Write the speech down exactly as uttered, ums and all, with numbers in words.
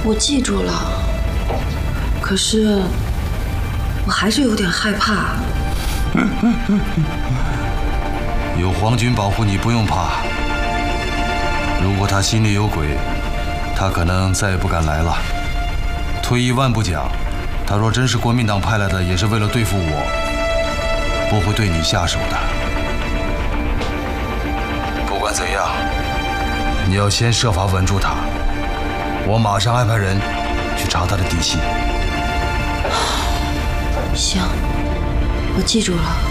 我记住了，可是我还是有点害怕。 有皇军保护你，不用怕。如果他心里有鬼，他可能再也不敢来了。退一万步讲，他若真是国民党派来的，也是为了对付我，不会对你下手的。不管怎样，你要先设法稳住他。我马上安排人去查他的底细。 行，我记住了。